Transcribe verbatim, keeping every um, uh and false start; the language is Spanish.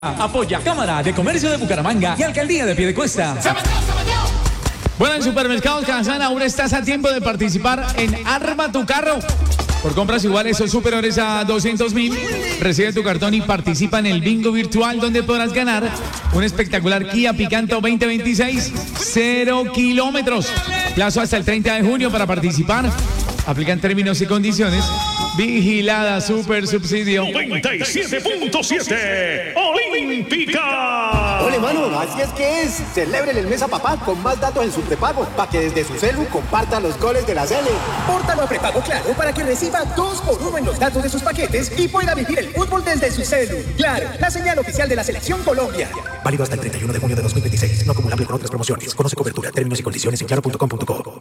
Apoya Cámara de Comercio de Bucaramanga y Alcaldía de Piedecuesta. Bueno, en Supermercados Kazan ahora estás a tiempo de participar en Arma tu Carro. Por compras iguales o superiores a doscientos mil, recibe tu cartón y participa en el bingo virtual donde podrás ganar un espectacular Kia Picanto veinte veintiséis, cero kilómetros. Plazo hasta el treinta de junio para participar. Aplican términos y condiciones. Vigilada Super Subsidio. noventa y siete punto siete Olímpica. Ole, mano, así es que es. Celebren el mes a papá con más datos en su prepago para que desde su celu comparta los goles de la Sele. Pórtalo a prepago Claro para que reciba dos por uno en los datos de sus paquetes y pueda vivir el fútbol desde su celu. Claro, la señal oficial de la Selección Colombia. Válido hasta el treinta y uno de junio de dos mil veintiséis. No acumulable con otras promociones. Conoce cobertura, términos y condiciones en claro punto com punto co.